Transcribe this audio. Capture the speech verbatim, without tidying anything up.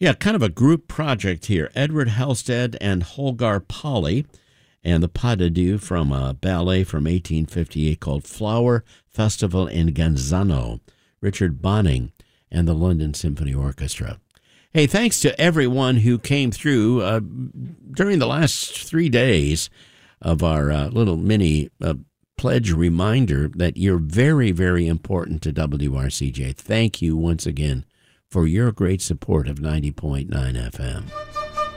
Yeah, kind of a group project here. Edward Halstead and Holgar Polly and the Pas de Deux from a ballet from eighteen fifty-eight called Flower Festival in Genzano. Richard Bonning and the London Symphony Orchestra. Hey, thanks to everyone who came through uh, during the last three days of our uh, little mini uh, pledge reminder that you're very, very important to W R C J. Thank you once again for your great support of ninety point nine F M.